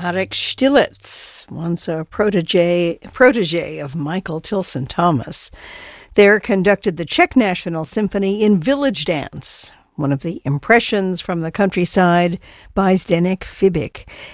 Marek Stilitz, once a protege of Michael Tilson Thomas, there conducted the Czech National Symphony in Village Dance, one of the impressions from the countryside by Zdeněk Fibik.